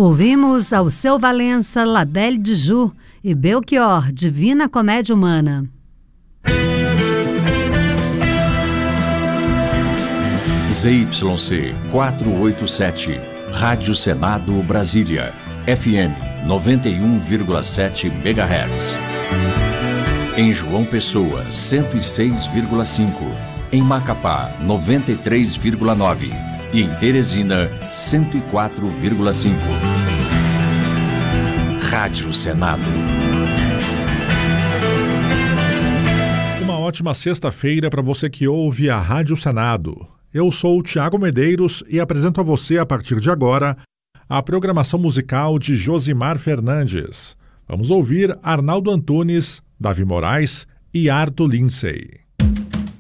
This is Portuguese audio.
Ouvimos Alceu Valença, La Belle de Joux e Belchior, Divina Comédia Humana. ZYC 487, Rádio Senado Brasília, FM 91,7 MHz. Em João Pessoa, 106,5. Em Macapá, 93,9. E em Teresina, 104,5. Rádio Senado. Uma ótima sexta-feira para você que ouve a Rádio Senado. Eu sou o Tiago Medeiros e apresento a você, a partir de agora, a programação musical de Josimar Fernandes. Vamos ouvir Arnaldo Antunes, Davi Moraes e Arthur Lindsay.